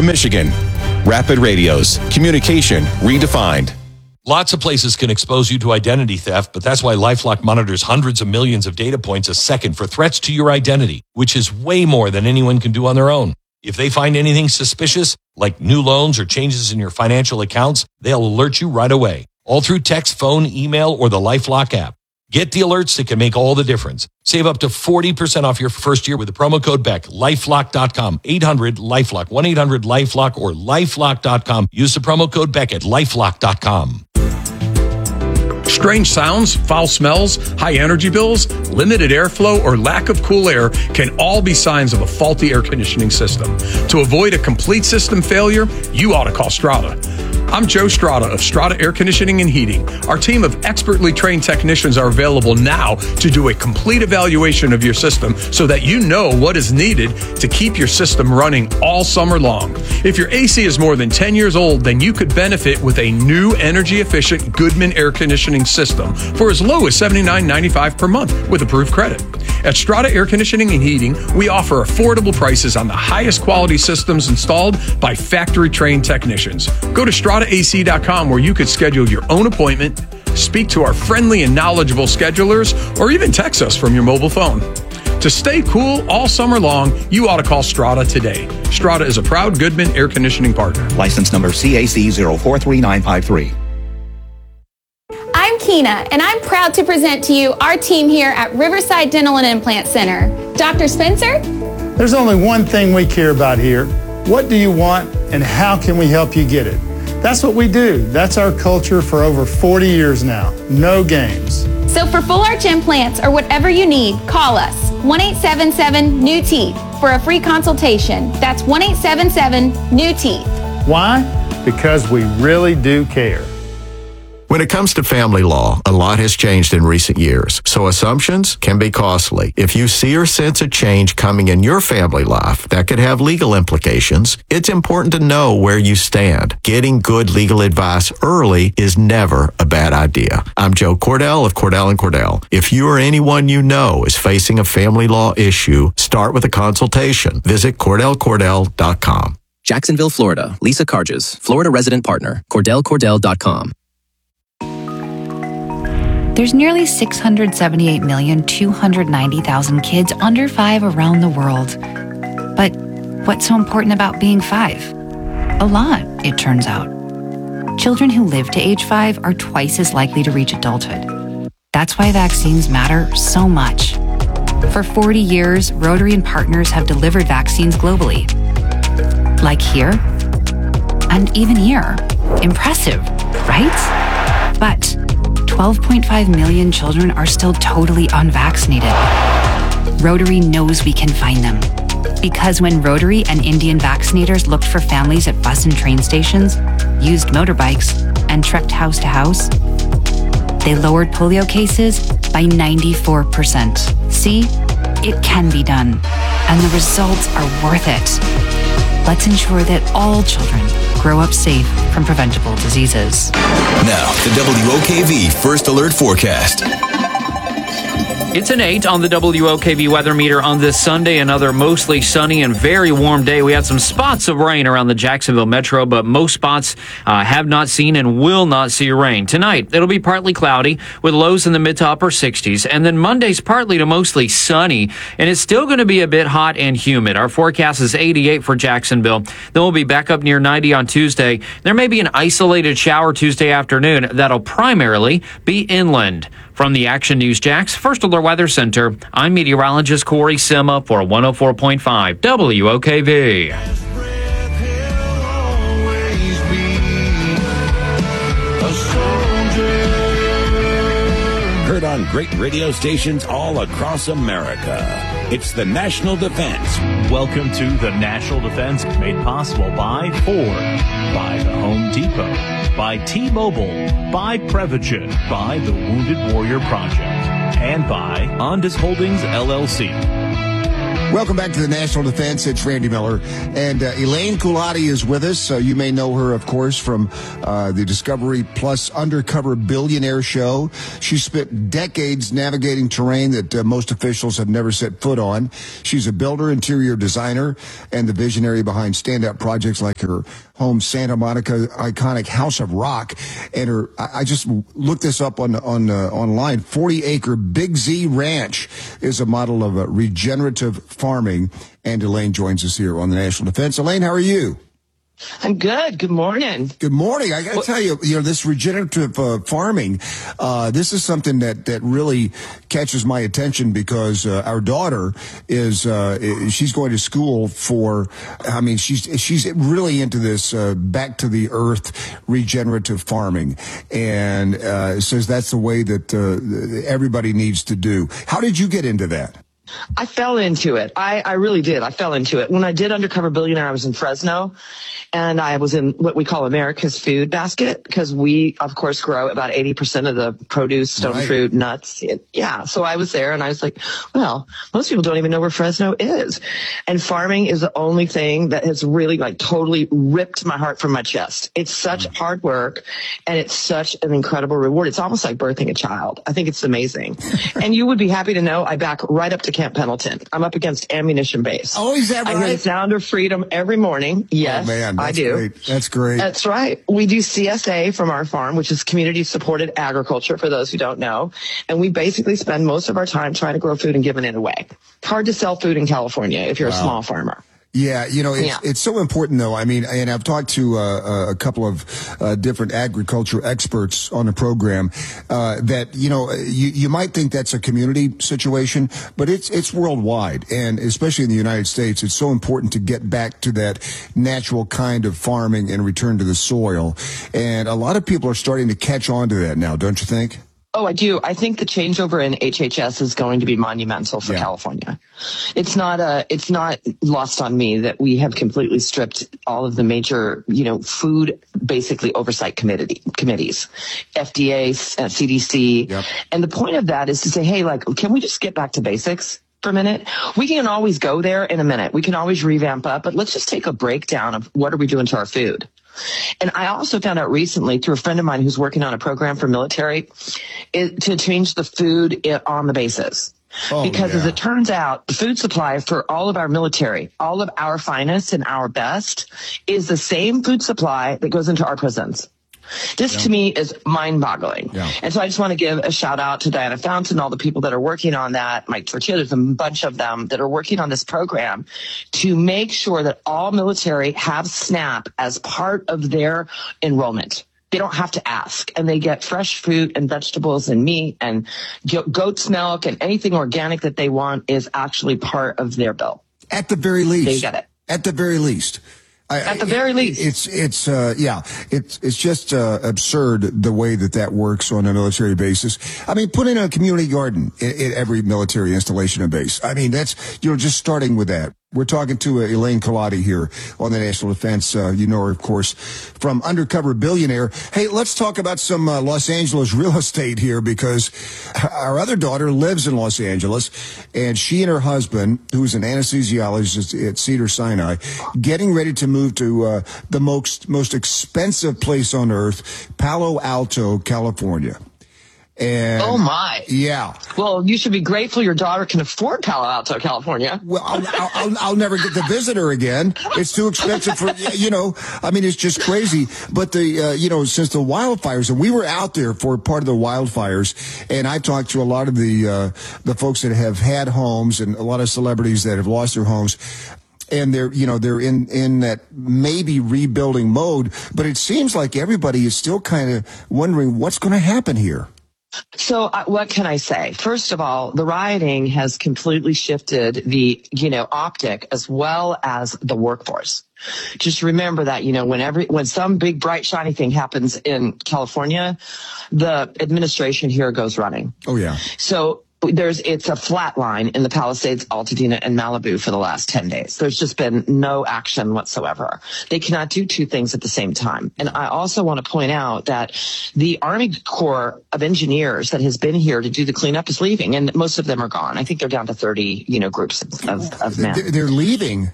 Michigan. Rapid Radios. Communication redefined. Lots of places can expose you to identity theft, but that's why LifeLock monitors hundreds of millions of data points a second for threats to your identity, which is way more than anyone can do on their own. If they find anything suspicious, like new loans or changes in your financial accounts, they'll alert you right away, all through text, phone, email, or the LifeLock app. Get the alerts that can make all the difference. Save up to 40% off your first year with the promo code BECK. LifeLock.com. 800-LifeLock. 1-800-LifeLock or LifeLock.com. Use the promo code BECK at LifeLock.com. Strange sounds, foul smells, high energy bills, limited airflow, or lack of cool air can all be signs of a faulty air conditioning system. To avoid a complete system failure, you ought to call Strata. I'm Joe Strata of Strata Air Conditioning and Heating. Our team of expertly trained technicians are available now to do a complete evaluation of your system so that you know what is needed to keep your system running all summer long. If your AC is more than 10 years old, then you could benefit with a new energy-efficient Goodman air conditioning system for as low as $79.95 per month with approved credit. At Strata Air Conditioning and Heating, we offer affordable prices on the highest quality systems installed by factory-trained technicians. Go to StrataAC.com where you could schedule your own appointment, speak to our friendly and knowledgeable schedulers, or even text us from your mobile phone. To stay cool all summer long, you ought to call Strata today. Strata is a proud Goodman air conditioning partner. License number CAC 043953. I'm Keena, and I'm proud to present to you our team here at Riverside Dental and Implant Center. Dr. Spencer? There's only one thing we care about here. What do you want, and how can we help you get it? That's what we do. That's our culture for over 40 years now. No games. So for full arch implants or whatever you need, call us. 1-877-NEW-TEETH for a free consultation. That's 1-877-NEW-TEETH. Why? Because we really do care. When it comes to family law, a lot has changed in recent years, so assumptions can be costly. If you see or sense a change coming in your family life that could have legal implications, it's important to know where you stand. Getting good legal advice early is never a bad idea. I'm Joe Cordell of Cordell & Cordell. If you or anyone you know is facing a family law issue, start with a consultation. Visit CordellCordell.com. Jacksonville, Florida. Lisa Carges, Florida resident partner. CordellCordell.com. There's nearly 678,290,000 kids under 5 around the world. But what's so important about being 5? A lot, it turns out. Children who live to age 5 are twice as likely to reach adulthood. That's why vaccines matter so much. For 40 years, Rotary and partners have delivered vaccines globally. Like here, and even here. Impressive, right? But 12.5 million children are still totally unvaccinated. Rotary knows we can find them. Because when Rotary and Indian vaccinators looked for families at bus and train stations, used motorbikes, and trekked house to house, they lowered polio cases by 94%. See? It can be done. And the results are worth it. Let's ensure that all children grow up safe from preventable diseases. Now, the WOKV First Alert Forecast. It's an 8 on the WOKV weather meter on this Sunday. Another mostly sunny and very warm day. We had some spots of rain around the Jacksonville metro, but most spots have not seen and will not see rain. Tonight, it'll be partly cloudy with lows in the mid to upper 60s. And then Monday's partly to mostly sunny, and it's still going to be a bit hot and humid. Our forecast is 88 for Jacksonville. Then we'll be back up near 90 on Tuesday. There may be an isolated shower Tuesday afternoon that'll primarily be inland. From the Action News Jax First Alert Weather Center, I'm meteorologist Corey Sima for 104.5 WOKV. Heard on great radio stations all across America. It's the National Defense. Welcome to the National Defense, made possible by Ford, by the Home Depot, by T-Mobile, by Prevagen, by the Wounded Warrior Project, and by Ondas Holdings, LLC. Welcome back to the National Defense. It's Randy Miller. And Elaine Kulati is with us. You may know her, of course, from the Discovery Plus Undercover Billionaire show. She spent decades navigating terrain that most officials have never set foot on. She's a builder, interior designer, and the visionary behind standout projects like her home Santa Monica iconic House of Rock. And her, I just looked this up on online. 40-acre Big Z Ranch is a model of regenerative farming. And Elaine joins us here on the National Defense. Elaine, how are you? I'm good. Good morning. Good morning. I got to tell you, this regenerative farming, this is something that really catches my attention because our daughter is she's going to school for. I mean, she's really into this back to the earth regenerative farming, and says that's the way that everybody needs to do. How did you get into that? I fell into it. I really did. I fell into it. When I did Undercover Billionaire, I was in Fresno, and I was in what we call America's Food Basket, because we, of course, grow about 80% of the produce, stone fruit, nuts. Yeah. So I was there, and I was like, well, most people don't even know where Fresno is. And farming is the only thing that has really, totally ripped my heart from my chest. It's such hard work, and it's such an incredible reward. It's almost like birthing a child. I think it's amazing. And you would be happy to know I back right up to Camp Pendleton. I'm up against ammunition base. Oh, is that right? I hear the sound of freedom every morning. Yes, I do. Great. That's great. That's right. We do CSA from our farm, which is community supported agriculture for those who don't know. And we basically spend most of our time trying to grow food and giving it away. It's hard to sell food in California if you're a small farmer. Yeah, it's so important, though. I mean, and I've talked to a couple of different agriculture experts on the program that, you might think that's a community situation, but it's worldwide. And especially in the United States, it's so important to get back to that natural kind of farming and return to the soil. And a lot of people are starting to catch on to that now, don't you think? Oh, I do. I think the changeover in HHS is going to be monumental for California. It's not lost on me that we have completely stripped all of the major, food basically oversight committees, FDA, CDC. Yep. And the point of that is to say, hey, can we just get back to basics for a minute? We can always go there in a minute. We can always revamp up, but let's just take a breakdown of what are we doing to our food. And I also found out recently through a friend of mine who's working on a program for military to change the food on the bases. Because as it turns out, the food supply for all of our military, all of our finest and our best is the same food supply that goes into our prisons. This to me is mind-boggling. Yeah. And so I just want to give a shout out to Diana Fountain, all the people that are working on that, Mike Tortilla, there's a bunch of them that are working on this program to make sure that all military have SNAP as part of their enrollment. They don't have to ask, and they get fresh fruit and vegetables and meat and goat's milk, and anything organic that they want is actually part of their bill. At the very least. They get it. At the very least. At the very least. It's just absurd the way that works on a military basis. I mean, put in a community garden in every military installation and base. I mean, that's, just starting with that. We're talking to Elaine Kulati here on the National Defense. You know her, of course, from Undercover Billionaire. Hey, let's talk about some Los Angeles real estate here, because our other daughter lives in Los Angeles, and she and her husband, who's an anesthesiologist at Cedars-Sinai, getting ready to move to the most expensive place on earth, Palo Alto, California. And oh my! Yeah. Well, you should be grateful your daughter can afford Palo Alto, California. Well, I'll never get to visit her again. It's too expensive for I mean, it's just crazy. But since the wildfires, and we were out there for part of the wildfires, and I talked to a lot of the folks that have had homes and a lot of celebrities that have lost their homes. And they're in that maybe rebuilding mode, but it seems like everybody is still kind of wondering what's going to happen here. So what can I say? First of all, the rioting has completely shifted the, optic as well as the workforce. Just remember that, when some big, bright, shiny thing happens in California, the administration here goes running. Oh, yeah. So it's a flat line in the Palisades, Altadena, and Malibu for the last 10 days. There's just been no action whatsoever. They cannot do two things at the same time. And I also want to point out that the Army Corps of Engineers that has been here to do the cleanup is leaving, and most of them are gone. I think they're down to 30, groups of men. They're leaving.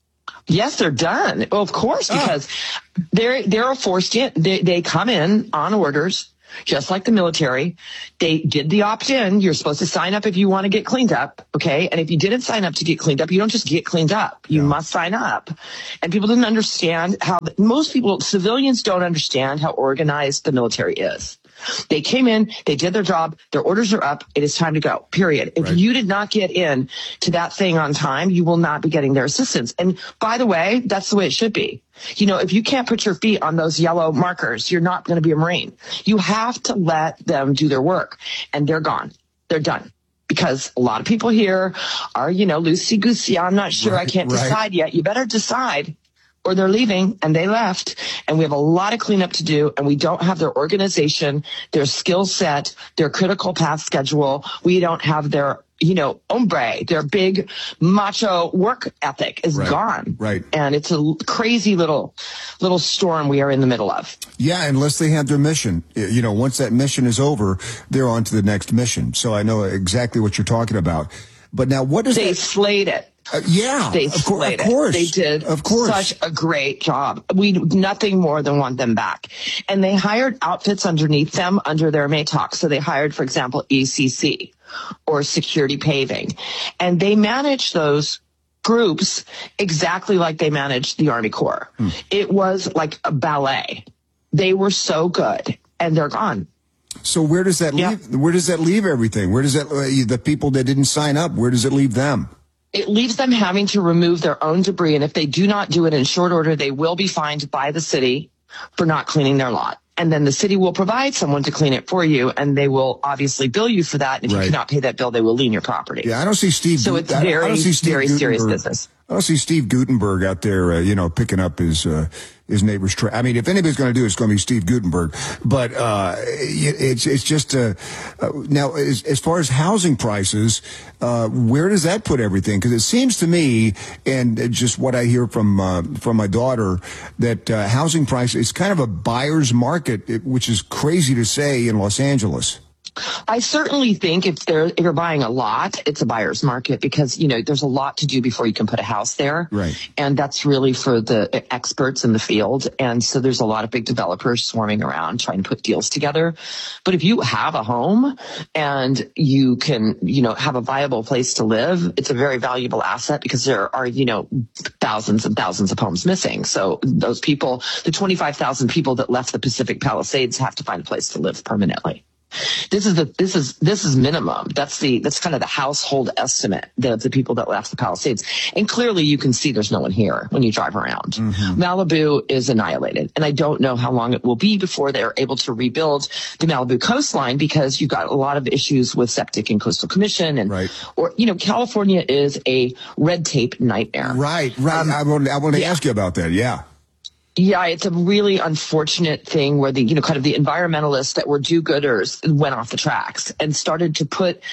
Yes, they're done. Well, of course, because they're forced in. They come in on orders. Just like the military, they did the opt-in. You're supposed to sign up if you want to get cleaned up, okay? And if you didn't sign up to get cleaned up, you don't just get cleaned up. You must sign up. And people didn't understand civilians don't understand how organized the military is. They came in, they did their job, their orders are up, it is time to go, period. If you did not get in to that thing on time, you will not be getting their assistance. And by the way, that's the way it should be. If you can't put your feet on those yellow markers, you're not going to be a Marine. You have to let them do their work. And they're gone. They're done. Because a lot of people here are, loosey-goosey. I'm not sure. I can't decide yet. You better decide. Or they're leaving, and they left, and we have a lot of cleanup to do, and we don't have their organization, their skill set, their critical path schedule. We don't have their, hombre, their big macho work ethic is gone. Right. And it's a crazy little storm we are in the middle of. Yeah, unless they have their mission. Once that mission is over, they're on to the next mission. So I know exactly what you're talking about. But now what does they slayed it. They slayed of course. it. They did such a great job. We nothing more than want them back. And they hired outfits underneath them under their MATOC. So they hired, for example, ECC or Security Paving. And they managed those groups exactly like they managed the Army Corps. It was like a ballet. They were so good, and they're gone. So where does that leave? Where does that leave everything? Where does that the people that didn't sign up? Where does it leave them? It leaves them having to remove their own debris, and if they do not do it in short order, they will be fined by the city for not cleaning their lot. And then the city will provide someone to clean it for you, and they will obviously bill you for that. And if you cannot pay that bill, they will lien your property. Yeah, I don't see Steve. So it's very serious business. I don't see Steve Gutenberg out there, picking up his neighbor's trash. I mean, if anybody's going to do it, it's going to be Steve Gutenberg. But it's just now as far as housing prices, where does that put everything? Because it seems to me, and just what I hear from my daughter, that housing price is kind of a buyer's market, which is crazy to say in Los Angeles. I certainly think if you're buying a lot, it's a buyer's market because, there's a lot to do before you can put a house there. Right. And that's really for the experts in the field. And so there's a lot of big developers swarming around trying to put deals together. But if you have a home and you can, have a viable place to live, it's a very valuable asset because there are, thousands and thousands of homes missing. So those people, the 25,000 people that left the Pacific Palisades have to find a place to live permanently. This is minimum. That's kind of the household estimate of the people that left the Palisades. And clearly you can see there's no one here when you drive around. Malibu is annihilated. And I don't know how long it will be before they're able to rebuild the Malibu coastline because you've got a lot of issues with septic and coastal commission. And, California is a red tape nightmare. Right. I want to ask you about that. Yeah. Yeah, it's a really unfortunate thing where the, kind of the environmentalists that were do-gooders went off the tracks and started to put,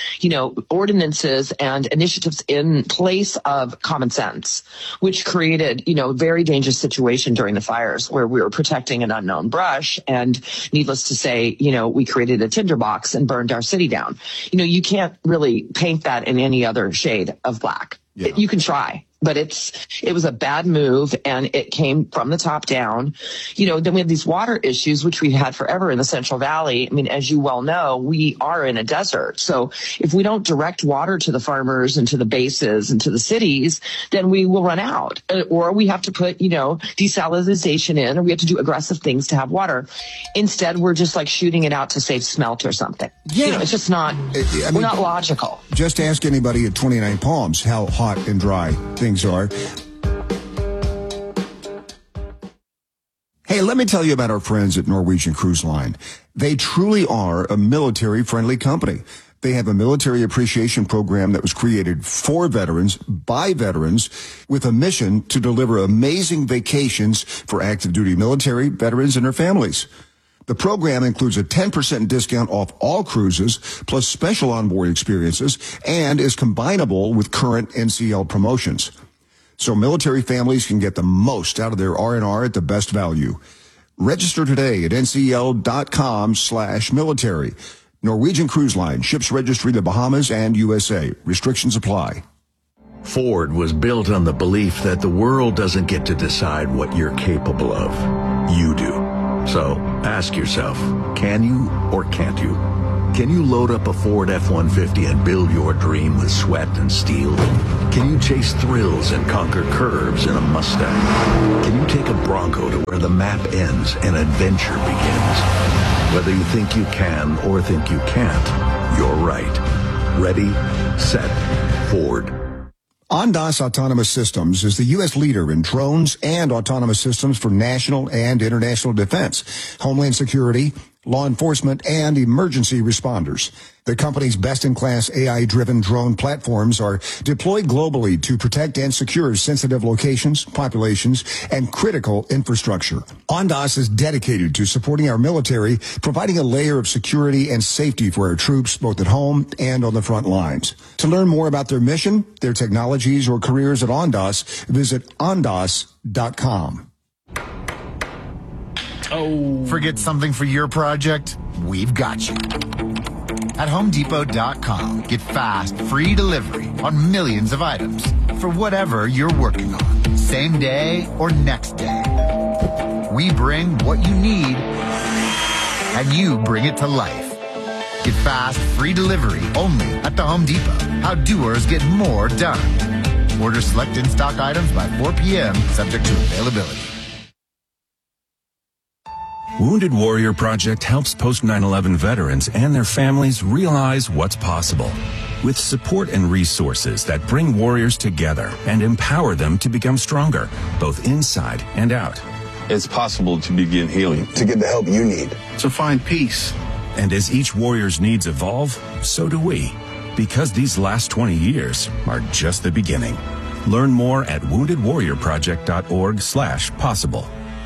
ordinances and initiatives in place of common sense, which created, a very dangerous situation during the fires where we were protecting an unknown brush. And needless to say, we created a tinderbox and burned our city down. You can't really paint that in any other shade of black. Yeah. You can try. But it was a bad move and it came from the top down. Then we have these water issues, which we've had forever in the Central Valley. I mean, as you well know, we are in a desert. So if we don't direct water to the farmers and to the bases and to the cities, then we will run out. Or we have to put, desalinization in, or we have to do aggressive things to have water. Instead, we're just like shooting it out to save smelt or something. Yeah. It's just not, we're not logical. Just ask anybody at 29 Palms how hot and dry things are. Hey, let me tell you about our friends at Norwegian Cruise Line. They truly are a military-friendly company. They have a military appreciation program that was created for veterans, by veterans, with a mission to deliver amazing vacations for active duty military, veterans, and their families. The program includes a 10% discount off all cruises, plus special onboard experiences, and is combinable with current NCL promotions. So military families can get the most out of their R&R at the best value. Register today at ncl.com/military. Norwegian Cruise Line, ships registry the Bahamas and USA. Restrictions apply. Ford was built on the belief that the world doesn't get to decide what you're capable of. You do. So ask yourself, can you or can't you? Can you load up a Ford F-150 and build your dream with sweat and steel? Can you chase thrills and conquer curves in a Mustang? Can you take a Bronco to where the map ends and adventure begins? Whether you think you can or think you can't, you're right. Ready, set, Ford. Ondas Autonomous Systems is the U.S. leader in drones and autonomous systems for national and international defense, homeland security, law enforcement, and emergency responders. The company's best-in-class AI-driven drone platforms are deployed globally to protect and secure sensitive locations, populations, and critical infrastructure. Ondas is dedicated to supporting our military, providing a layer of security and safety for our troops, both at home and on the front lines. To learn more about their mission, their technologies, or careers at Ondas, visit ondas.com. Oh. Forget something for your project? We've got you. At HomeDepot.com, get fast, free delivery on millions of items for whatever you're working on, same day or next day. We bring what you need, and you bring it to life. Get fast, free delivery only at the Home Depot. How doers get more done. Order select in-stock items by 4 p.m., subject to availability. Wounded Warrior Project helps post-9/11 veterans and their families realize what's possible. With support and resources that bring warriors together and empower them to become stronger, both inside and out. It's possible to begin healing, to get the help you need, to find peace. And as each warrior's needs evolve, so do we. Because these last 20 years are just the beginning. Learn more at woundedwarriorproject.org/possible.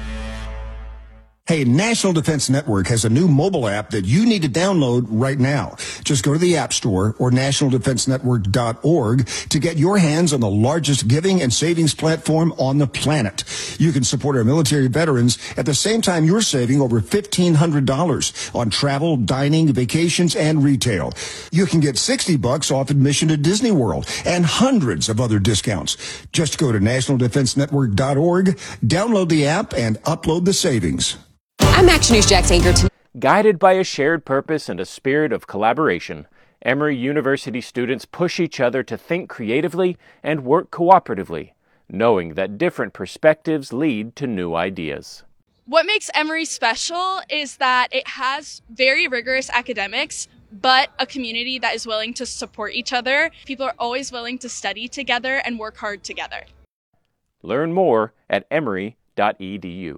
Hey, National Defense Network has a new mobile app that you need to download right now. Just go to the App Store or nationaldefensenetwork.org to get your hands on the largest giving and savings platform on the planet. You can support our military veterans at the same time you're saving over $1,500 on travel, dining, vacations, and retail. You can get $60 off admission to Disney World and hundreds of other discounts. Just go to nationaldefensenetwork.org, download the app, and upload the savings. I'm Action News Jax anchor. Guided by a shared purpose and a spirit of collaboration, Emory University students push each other to think creatively and work cooperatively, knowing that different perspectives lead to new ideas. What makes Emory special is that it has very rigorous academics, but a community that is willing to support each other. People are always willing to study together and work hard together. Learn more at emory.edu.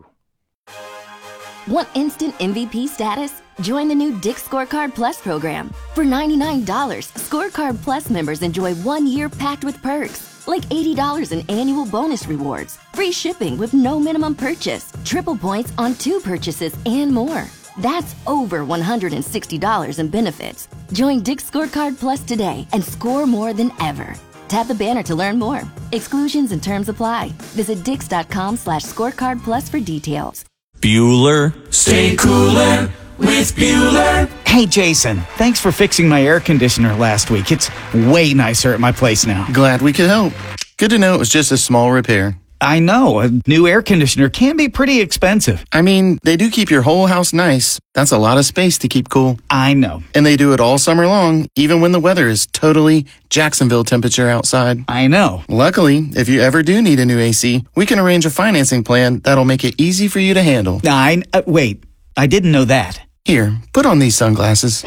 Want instant MVP status? Join the new Dick's Scorecard Plus program. For $99, Scorecard Plus members enjoy 1 year packed with perks, like $80 in annual bonus rewards, free shipping with no minimum purchase, triple points on 2 purchases, and more. That's over $160 in benefits. Join Dick's Scorecard Plus today and score more than ever. Tap the banner to learn more. Exclusions and terms apply. Visit Dix.com/scorecard plus for details. Bueller. Stay cooler with Bueller. Hey, Jason, thanks for fixing my air conditioner last week. It's way nicer at my place now. Glad we could help. Good to know it was just a small repair. I know. A new air conditioner can be pretty expensive. I mean, they do keep your whole house nice. That's a lot of space to keep cool. I know. And they do it all summer long, even when the weather is totally Jacksonville temperature outside. I know. Luckily, if you ever do need a new AC, we can arrange a financing plan that'll make it easy for you to handle. Wait, I didn't know that. Here, put on these sunglasses.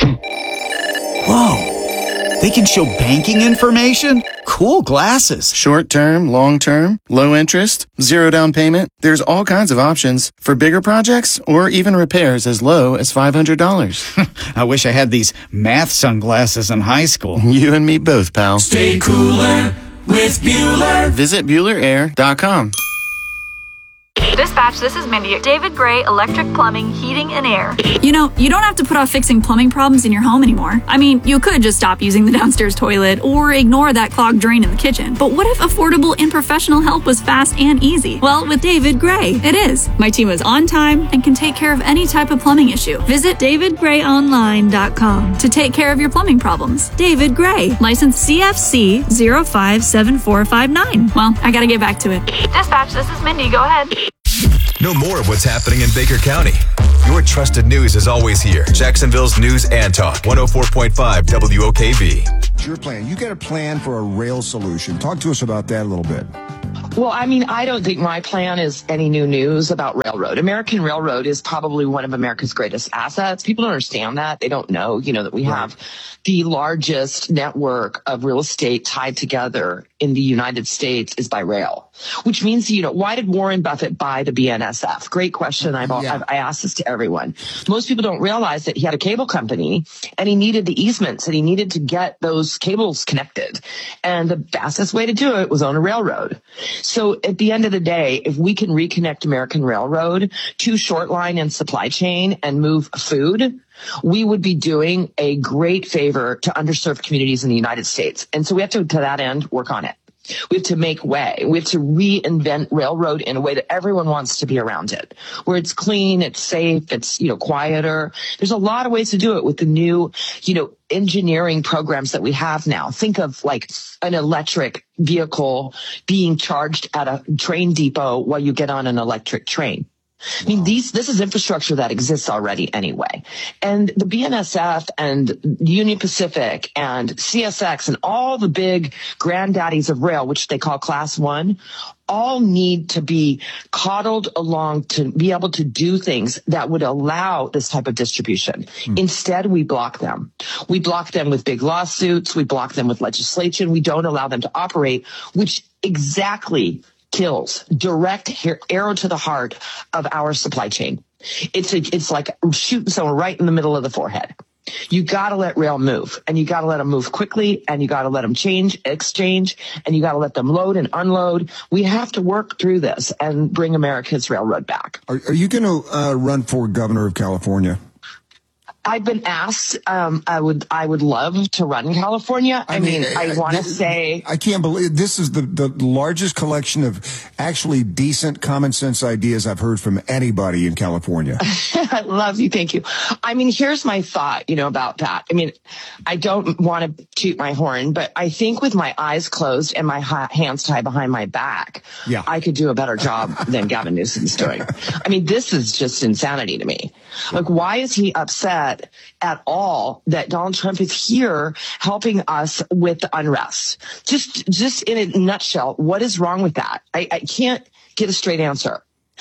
Whoa. They can show banking information? Cool glasses. Short term, long term, low interest, 0 down payment. There's all kinds of options for bigger projects or even repairs as low as $500. I wish I had these math sunglasses in high school. You and me both, pal. Stay cooler with Bueller. Visit BuellerAir.com. Dispatch, this is Mindy. David Gray, Electric Plumbing, Heating and Air. You know, you don't have to put off fixing plumbing problems in your home anymore. I mean, you could just stop using the downstairs toilet or ignore that clogged drain in the kitchen. But what if affordable and professional help was fast and easy? Well, with David Gray, it is. My team is on time and can take care of any type of plumbing issue. Visit davidgrayonline.com to take care of your plumbing problems. David Gray, license CFC 057459. Well, I gotta get back to it. Dispatch, this is Mindy. Go ahead. Know more of what's happening in Baker County. Your trusted news is always here. Jacksonville's News and Talk, 104.5 WOKV. It's your plan. You got a plan for a rail solution. Talk to us about that a little bit. Well, I mean, I don't think my plan is any new news about railroad. American Railroad is probably one of America's greatest assets. People don't understand that. They don't know, that we have the largest network of real estate tied together in the United States is by rail, which means, why did Warren Buffett buy the BNSF? Great question. I asked this to everyone. Most people don't realize that he had a cable company and he needed the easements and he needed to get those cables connected. And the fastest way to do it was on a railroad. So at the end of the day, if we can reconnect American Railroad to short line and supply chain and move food, we would be doing a great favor to underserved communities in the United States. And so we have to that end, work on it. We have to make way. We have to reinvent railroad in a way that everyone wants to be around it, where it's clean, it's safe, it's, quieter. There's a lot of ways to do it with the new, engineering programs that we have now. Think of like an electric vehicle being charged at a train depot while you get on an electric train. I mean, this is infrastructure that exists already anyway. And the BNSF and Union Pacific and CSX and all the big granddaddies of rail, which they call Class 1, all need to be coddled along to be able to do things that would allow this type of distribution. Instead, we block them. We block them with big lawsuits. We block them with legislation. We don't allow them to operate, which exactly kills, direct arrow to the heart of our supply chain. It's like shooting someone right in the middle of the forehead. You got to let rail move, and you got to let them move quickly, and you got to let them exchange, and you got to let them load and unload. We have to work through this and bring America's railroad back. Are you going to run for governor of California? I've been asked. I would love to run in California. I mean, I want to say I can't believe this is the largest collection of actually decent common sense ideas I've heard from anybody in California. I love you. Thank you. I mean, here's my thought, about that. I mean, I don't want to toot my horn, but I think with my eyes closed and my hands tied behind my back, I could do a better job than Gavin Newsom's doing. I mean, this is just insanity to me. Like, why is he upset at all that Donald Trump is here helping us with the unrest? Just in a nutshell, what is wrong with that? I can't get a straight answer.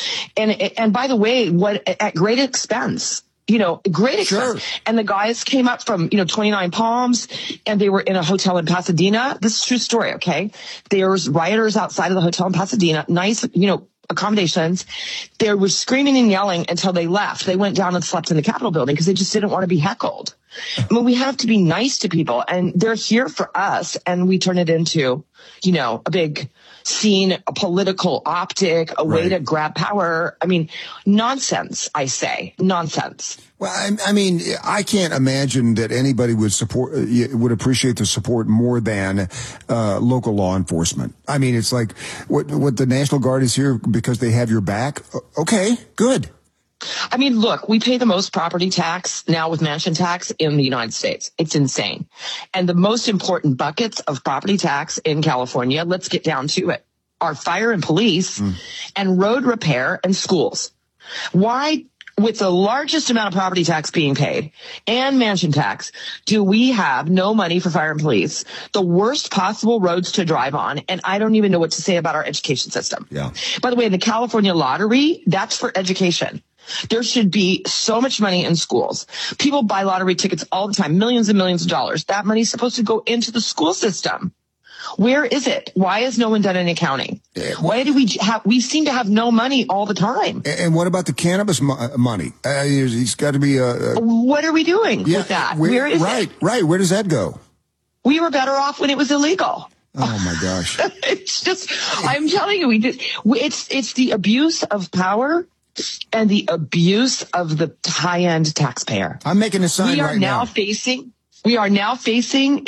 And by the way, what at great expense. Great expense. Sure. And the guys came up from, 29 Palms, and they were in a hotel in Pasadena. This is a true story, okay? There was rioters outside of the hotel in Pasadena. Nice, accommodations. They were screaming and yelling until they left. They went down and slept in the Capitol building because they just didn't want to be heckled. I mean, we have to be nice to people, and they're here for us, and we turn it into, a big scene, a political optic, a way to grab power. I mean, nonsense, I say. Nonsense. Well, I mean, I can't imagine that anybody would appreciate the support more than local law enforcement. I mean, it's like what the National Guard is here because they have your back. Okay, good. I mean, look, we pay the most property tax now with mansion tax in the United States. It's insane. And the most important buckets of property tax in California, let's get down to it, are fire and police and road repair and schools. Why, with the largest amount of property tax being paid and mansion tax, do we have no money for fire and police, the worst possible roads to drive on? And I don't even know what to say about our education system. Yeah. By the way, the California lottery, that's for education. There should be so much money in schools. People buy lottery tickets all the time, millions and millions of dollars. That money's supposed to go into the school system. Where is it? Why has no one done any accounting? Why do we seem to have no money all the time? And what about the cannabis money? He's got to be what are we doing with that? Where is it? Right. Where does that go? We were better off when it was illegal. Oh my gosh. It's just, I'm telling you, it's the abuse of power and the abuse of the high-end taxpayer. I'm making a sign right now. We are now facing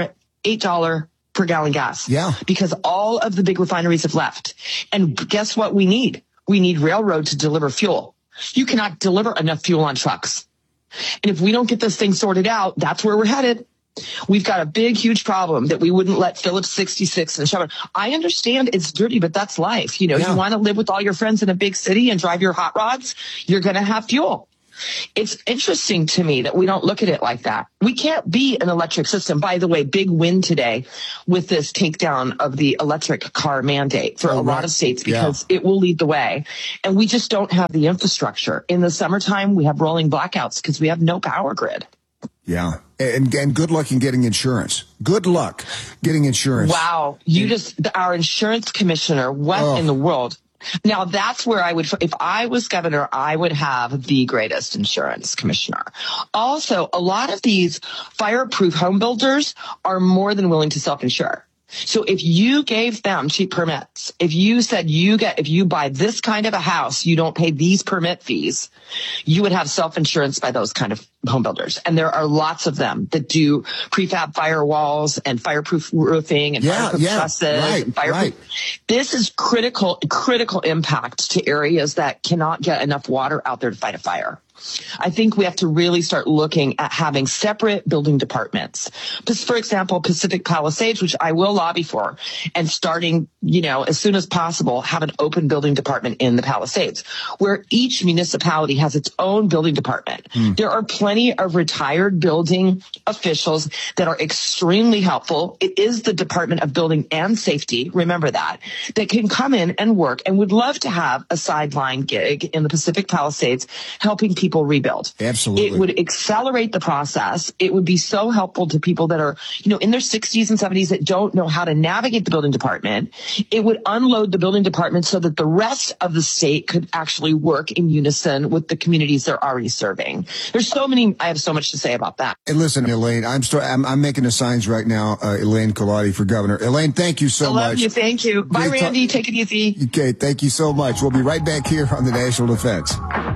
$8 per gallon gas. Yeah. Because all of the big refineries have left. And guess what we need? We need railroad to deliver fuel. You cannot deliver enough fuel on trucks. And if we don't get this thing sorted out, that's where we're headed. We've got a big, huge problem that we wouldn't let Phillips 66 and Chevron. I understand it's dirty, but that's life. You want to live with all your friends in a big city and drive your hot rods, you're going to have fuel. It's interesting to me that we don't look at it like that. We can't be an electric system. By the way, big win today with this takedown of the electric car mandate for a lot of states because it will lead the way. And we just don't have the infrastructure. In the summertime, we have rolling blackouts because we have no power grid. Yeah. And good luck in getting insurance. Good luck getting insurance. Wow. Our insurance commissioner, what in the world? Now, that's where if I was governor, I would have the greatest insurance commissioner. Also, a lot of these fireproof home builders are more than willing to self-insure. So if you gave them cheap permits, if you said if you buy this kind of a house, you don't pay these permit fees, you would have self-insurance by those kind of home builders. And there are lots of them that do prefab firewalls and fireproof roofing and fireproof trusses. And fireproof. This is critical impact to areas that cannot get enough water out there to fight a fire. I think we have to really start looking at having separate building departments. For example, Pacific Palisades, which I will lobby for, and starting, as soon as possible, have an open building department in the Palisades, where each municipality has its own building department. There are plenty of retired building officials that are extremely helpful. It is the Department of Building and Safety, remember that can come in and work and would love to have a sideline gig in the Pacific Palisades helping people rebuild. Absolutely. It would accelerate the process. It would be so helpful to people that are, in their 60s and 70s that don't know how to navigate the building department. It would unload the building department so that the rest of the state could actually work in unison with the communities they're already serving. I have so much to say about that. And listen, Elaine, I'm making the signs right now, Elaine Colati for governor. Elaine, thank you so much. I love you. Thank you. Bye, Randy. Take it easy. Okay. Thank you so much. We'll be right back here on the National Defense.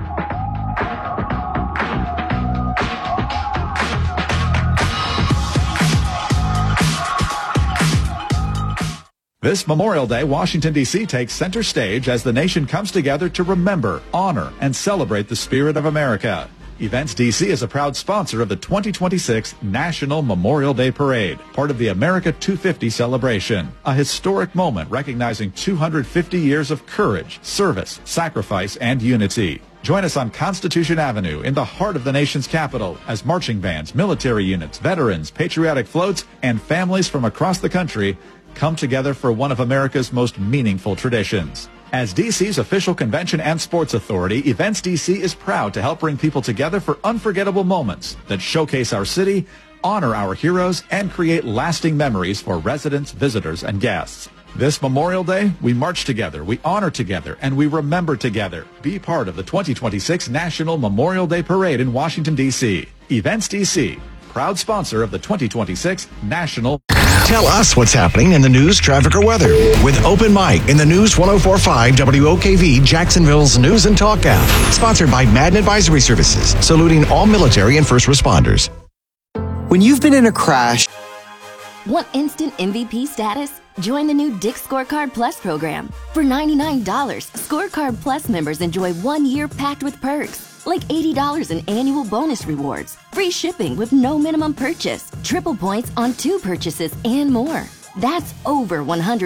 This Memorial Day, Washington, D.C. takes center stage as the nation comes together to remember, honor, and celebrate the spirit of America. Events D.C. is a proud sponsor of the 2026 National Memorial Day Parade, part of the America 250 celebration, a historic moment recognizing 250 years of courage, service, sacrifice, and unity. Join us on Constitution Avenue in the heart of the nation's capital as marching bands, military units, veterans, patriotic floats, and families from across the country come together for one of America's most meaningful traditions. As D.C.'s official convention and sports authority, Events D.C. is proud to help bring people together for unforgettable moments that showcase our city, honor our heroes, and create lasting memories for residents, visitors, and guests. This Memorial Day, we march together, we honor together, and we remember together. Be part of the 2026 National Memorial Day Parade in Washington, D.C. Events D.C., proud sponsor of the 2026 National. Tell us what's happening in the news, traffic, or weather with Open Mic in the News 104.5 WOKV Jacksonville's News and Talk app. Sponsored by Madden Advisory Services, saluting all military and first responders. When you've been in a crash. Want instant MVP status? Join the new Dick's Scorecard Plus program. For $99, Scorecard Plus members enjoy 1 year packed with perks. Like $80 in annual bonus rewards, free shipping with no minimum purchase, triple points on 2 purchases, and more. That's over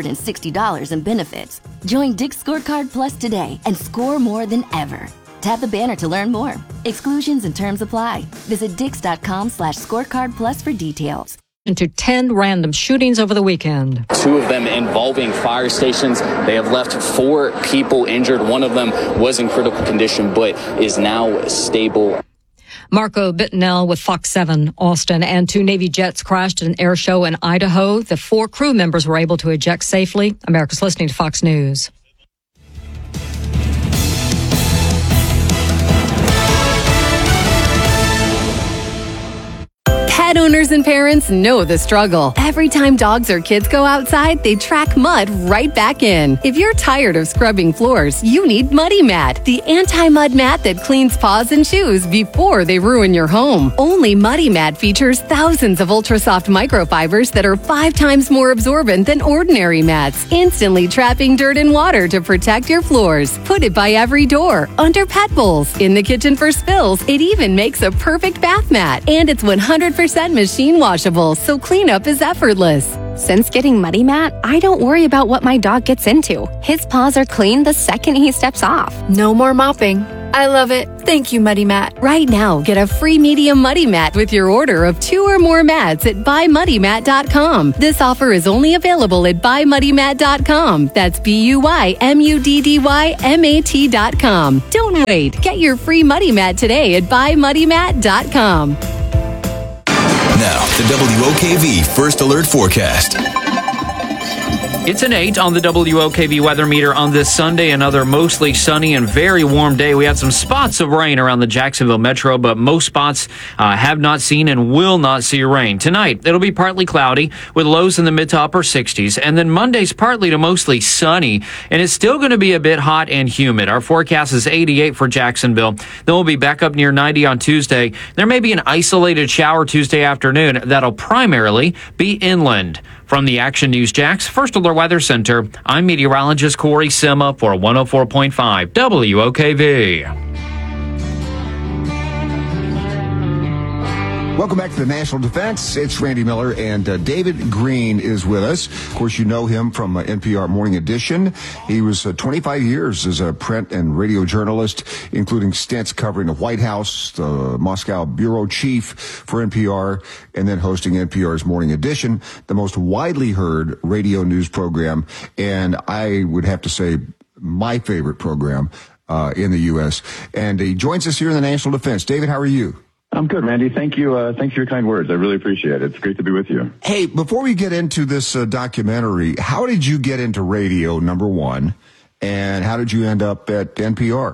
$160 in benefits. Join Dick's Scorecard Plus today and score more than ever. Tap the banner to learn more. Exclusions and terms apply. Visit Dix.com/scorecard plus for details. Into 10 random shootings over the weekend. 2 of them involving fire stations. They have left 4 people injured. One of them was in critical condition, but is now stable. Marco Bittenell with Fox 7 Austin, and 2 Navy jets crashed at an air show in Idaho. The 4 crew members were able to eject safely. America's listening to Fox News. Pet owners Owners and parents know the struggle. Every time dogs or kids go outside, they track mud right back in. If you're tired of scrubbing floors, you need Muddy Mat, the anti-mud mat that cleans paws and shoes before they ruin your home. Only Muddy Mat features thousands of ultra-soft microfibers that are 5 times more absorbent than ordinary mats, instantly trapping dirt and water to protect your floors. Put it by every door, under pet bowls, in the kitchen for spills. It even makes a perfect bath mat. And it's 100% machine washable, so cleanup is effortless. Since getting Muddy Mat, I don't worry about what my dog gets into. His paws are clean the second he steps off. No more mopping. I love it. Thank you, Muddy Mat. Right now, get a free medium Muddy Mat with your order of 2 or more mats at buymuddymat.com. This offer is only available at buymuddymat.com. That's BUYMUDDYMAT.com. Don't wait. Get your free Muddy Mat today at buymuddymat.com. Now, the WOKV First Alert Forecast. It's an 8 on the WOKV weather meter on this Sunday. Another mostly sunny and very warm day. We had some spots of rain around the Jacksonville metro, but most spots have not seen and will not see rain. Tonight, it'll be partly cloudy with lows in the mid to upper 60s. And then Monday's partly to mostly sunny, and it's still going to be a bit hot and humid. Our forecast is 88 for Jacksonville. Then we'll be back up near 90 on Tuesday. There may be an isolated shower Tuesday afternoon that'll primarily be inland. From the Action News Jax First Alert Weather Center, I'm meteorologist Corey Sima for 104.5 WOKV. Welcome back to the National Defense. It's Randy Miller, and David Green is with us. Of course, you know him from NPR Morning Edition. He was 25 years as a print and radio journalist, including stints covering the White House, the Moscow bureau chief for NPR, and then hosting NPR's Morning Edition, the most widely heard radio news program, and I would have to say my favorite program in the U.S. And he joins us here in the National Defense. David, how are you? I'm good, Randy. Thank you. Thanks for your kind words. I really appreciate it. It's great to be with you. Hey, before we get into this documentary, how did you get into radio, number one, and how did you end up at NPR?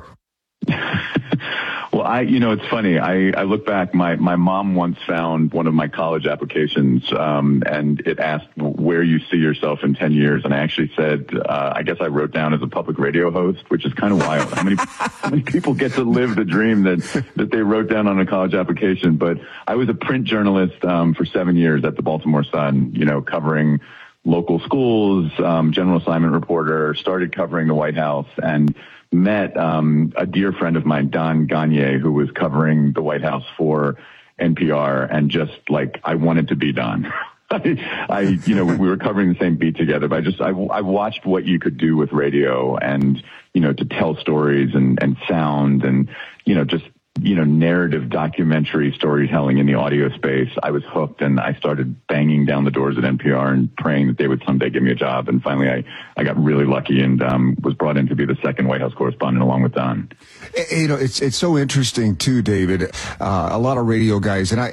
Well, it's funny. I look back. My mom once found one of my college applications, and it asked where you see yourself in 10 years. And I actually said, I guess I wrote down as a public radio host, which is kind of wild. How many people get to live the dream that they wrote down on a college application? But I was a print journalist, for 7 years at the Baltimore Sun, covering local schools, general assignment reporter, started covering the White House, and met a dear friend of mine, Don Gagne, who was covering the White House for NPR, and just like I wanted to be Don. we were covering the same beat together, but I watched what you could do with radio and to tell stories and sound and just narrative documentary storytelling in the audio space. I was hooked, and I started banging down the doors at NPR and praying that they would someday give me a job. And finally, I got really lucky and was brought in to be the second White House correspondent along with Don. It's so interesting too, David. A lot of radio guys, I've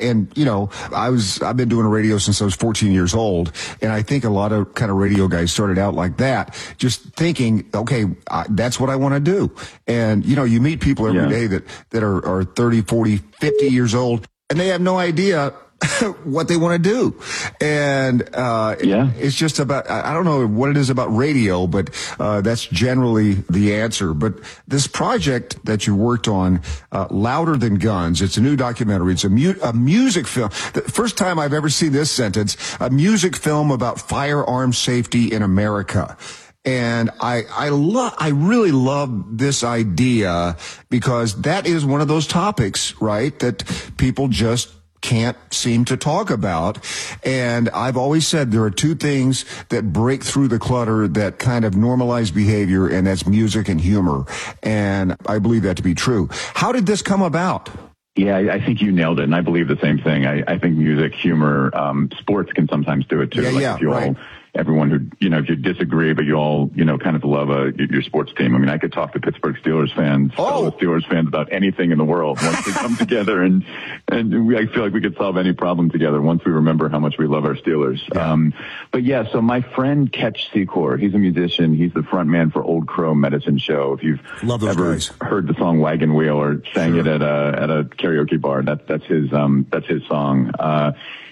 been doing radio since I was 14 years old, and I think a lot of kind of radio guys started out like that, just thinking, okay, that's what I want to do. And you meet people every day that are 30, 40, 50 years old, and they have no idea what they want to do. And it's just about, I don't know what it is about radio, but that's generally the answer. But this project that you worked on, Louder Than Guns, it's a new documentary. It's a music film. The first time I've ever seen this sentence, a music film about firearm safety in America. And I really love this idea, because that is one of those topics, right, that people just can't seem to talk about. And I've always said there are two things that break through the clutter that kind of normalize behavior, and that's music and humor. And I believe that to be true. How did this come about? Yeah, I think you nailed it, and I believe the same thing. I think music, humor, sports can sometimes do it too. Everyone who, if you disagree, but you all, kind of love your sports team. I mean, I could talk to Pittsburgh Steelers fans, fellow Steelers fans about anything in the world once we come together, and I feel like we could solve any problem together once we remember how much we love our Steelers. So my friend Ketch Secor, he's a musician. He's the front man for Old Crow Medicine Show. If you've ever heard the song Wagon Wheel or sang it at a karaoke bar, that's his song.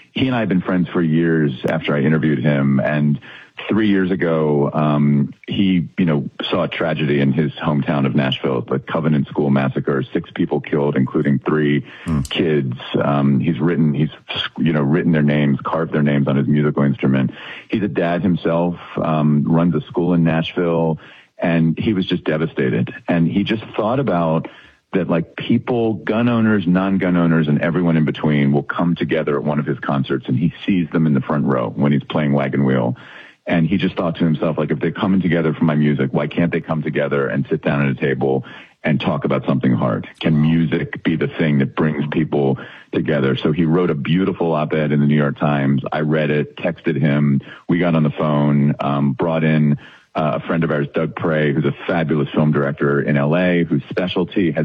he and I have been friends for years after I interviewed him. And 3 years ago, he, saw a tragedy in his hometown of Nashville, the Covenant School massacre, 6 people killed, including 3 kids. He's written their names, carved their names on his musical instrument. He's a dad himself, runs a school in Nashville, and he was just devastated. And he just thought about that, like, people, gun owners, non-gun owners, and everyone in between will come together at one of his concerts, and he sees them in the front row when he's playing Wagon Wheel. And he just thought to himself, like, if they're coming together for my music, why can't they come together and sit down at a table and talk about something hard? Can music be the thing that brings people together? So he wrote a beautiful op-ed in the New York Times. I read it, texted him. We got on the phone, brought in a friend of ours, Doug Prey, who's a fabulous film director in L.A., whose specialty has